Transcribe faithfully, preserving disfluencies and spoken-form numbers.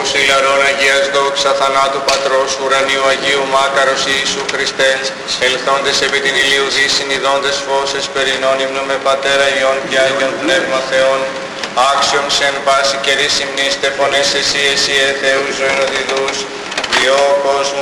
φως ηλαρών Αγίας δόξα θανάτου Πατρός ουρανίου Αγίου Μάκαρος Ιησού Χριστέ, ελθόντες επί την ηλίου δύσιν ειδώντες φως εσπερινών ύμνο με Πατέρα Υιόν και Άγιον Πνεύμα Θεόν, άξιον σεν πάση καιρή συμνήστε φωνές εσύ εσύ ε Θεού ζωήν οδηδούς, διό κόσμου